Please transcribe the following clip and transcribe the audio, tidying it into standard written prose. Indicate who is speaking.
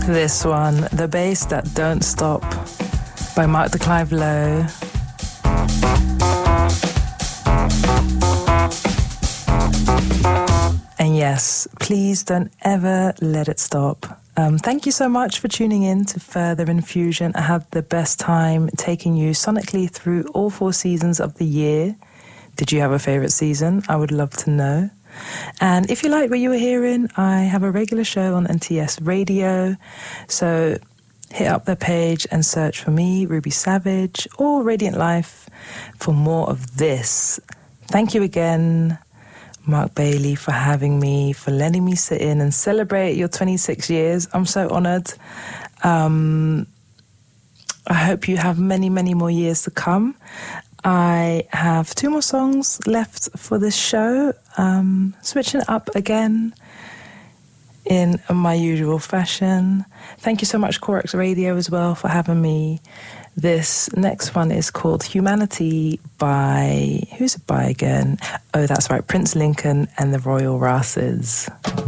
Speaker 1: This one, The Bass That Don't Stop by Mark de Clive Lowe. And yes, please don't ever let it stop. Thank you so much for tuning in to Further Infusion. I had the best time taking you sonically through all 4 seasons of the year. Did you have a favourite season? I would love to know. And if you like what you were hearing, I have a regular show on NTS Radio. So hit up their page and search for me, Ruby Savage, or Radiant Life for more of this. Thank you again, Mark Bailey, for having me, for letting me sit in and celebrate your 26 years. I'm so honoured. I hope you have many, many more years to come. I have 2 more songs left for this show. Switching it up again in my usual fashion. Thank you so much, Corex Radio, as well, for having me. This next one is called Humanity by... Who's it by again? Oh, that's right, Prince Lincoln and the Royal Races.